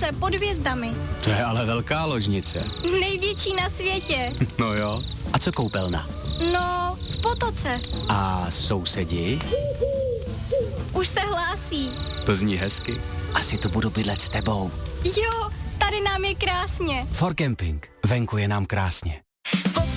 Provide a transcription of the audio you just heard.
ložnice pod hvězdami. To je ale velká ložnice. Největší na světě. No jo. A co koupelna? No, v potoce. A sousedi? Už se hlásí. To zní hezky. Asi tu budu bydlet s tebou. Jo, tady nám je krásně. For Camping. Venku je nám krásně.